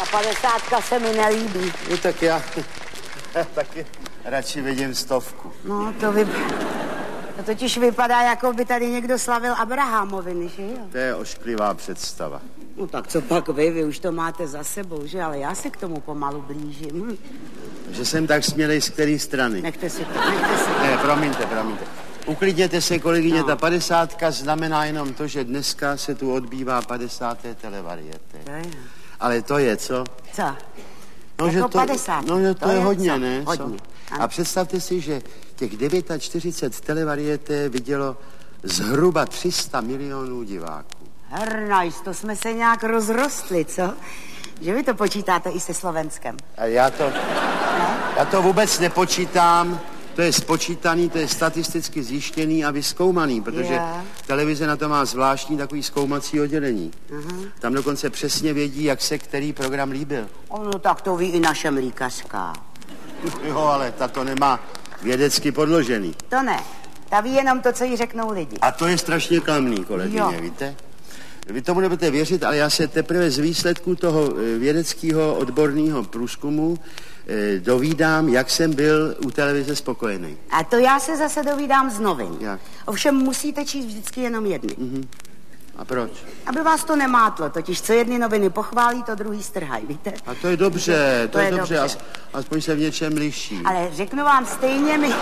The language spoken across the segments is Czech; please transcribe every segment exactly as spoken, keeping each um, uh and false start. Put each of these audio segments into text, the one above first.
padesátka se mi nelíbí. No tak já taky radši vidím stovku. No, to, vy... to totiž vypadá, jako by tady někdo slavil Abrahamoviny, že jo? To je ošklivá představa. No tak co pak vy, vy už to máte za sebou, že? Ale já se k tomu pomalu blížím. Hm. Že jsem tak smělej z které strany? Nechte si to, nechte si to. Ne, promiňte, promiňte. Uklidněte se, kolegyně, No. ta padesátka znamená jenom to, že dneska se tu odbývá padesáté televariety. To je. Ale to je, co? Co? No, Jako že to, padesát. no, že to, To je je hodně, co? ne? Hodně, Co? ano. A představte si, že těch čtyřicet devět televarieté vidělo zhruba tři sta milionů diváků. Hernajs, to jsme se nějak rozrostli, co? Že vy to počítáte i se Slovenskem. A já to, Ne? já to vůbec nepočítám. To je spočítaný, to je statisticky zjištěný a vyzkoumaný, protože Já. televize na to má zvláštní takový zkoumací oddělení. Uh-huh. Tam dokonce přesně vědí, jak se který program líbil. No tak to ví i naše mlíkařka. Jo, ale ta to nemá vědecky podložený. To ne. Ta ví jenom to, co jí řeknou lidi. A to je strašně klamný, kolegyně, Jo. víte? Vy tomu nebudete věřit, ale já se teprve z výsledků toho eh, vědeckého odborného průzkumu eh, dovídám, jak jsem byl u televize spokojený. A to já se zase dovídám z novin. Jak? Ovšem musíte číst vždycky jenom jedny. Mhm. A proč? Aby vás to nemátlo, totiž co jedny noviny pochválí, to druhý strhají, víte? A to je dobře, to, To je, je dobře, dobře. As, aspoň se v něčem liší. Ale řeknu vám, stejně mi...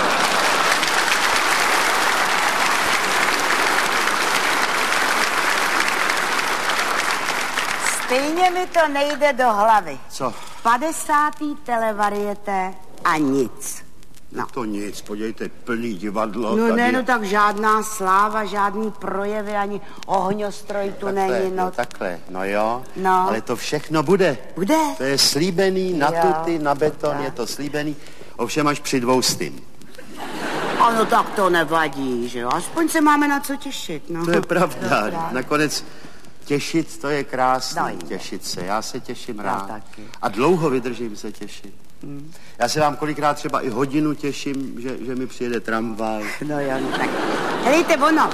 Stejně mi to nejde do hlavy. Co? padesátý televariete a nic. No. To nic, podívejte, plný divadlo. No tady ne, je- no tak žádná sláva, žádný projevy, ani ohňostroj tu takhle, není, no. no takhle, no jo, No. ale to všechno bude. Bude? To je slíbený, na Jo. tuty, na beton, Tak. je to slíbený, ovšem až při dvoustým. Ano, tak to nevadí, že jo, aspoň se máme na co těšit, no. To je pravda, Dobrá. nakonec těšit, to je krásné, No, je. těšit se, já se těším rád. taky. A dlouho vydržím se těšit. Hmm. Já se vám kolikrát třeba i hodinu těším, že, že mi přijede tramvaj. No jo, no tak. Helejte, ono.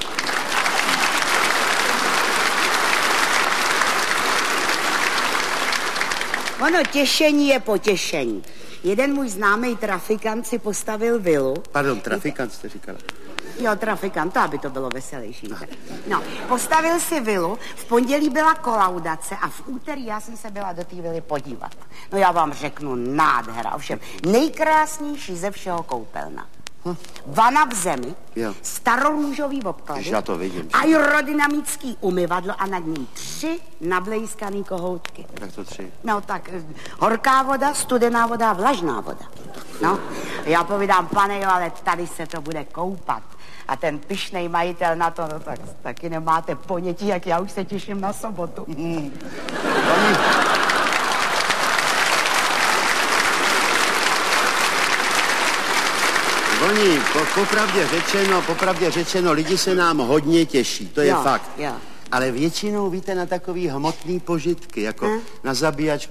Ono těšení je potěšení. Jeden můj známý trafikant si postavil vilu. Pardon, trafikant jste říkala. Jo, trafikant, to aby to bylo veselější. No, postavil si vilu, v pondělí byla kolaudace a v úterý já jsem se byla do té vily podívat. No já vám řeknu, nádhera, ovšem nejkrásnější ze všeho koupelna. Hm. Vana v zemi, Jo. starorůžový obklady, Když já to vidím. aerodynamický umyvadlo a nad ním tři nablejskaný kohoutky. Jak to tři? No tak, eh, horká voda, studená voda a vlažná voda. No, já povídám, pane jo, ale tady se to bude koupat. A ten pyšnej majitel na to, no tak taky nemáte ponětí, jak já už se těším na sobotu. Hmm. Oni, po, popravdě řečeno, popravdě řečeno, lidi se nám hodně těší, to je Jo, fakt. jo. Ale většinou, víte, na takový hmotný požitky, jako Hm? na zabíjačku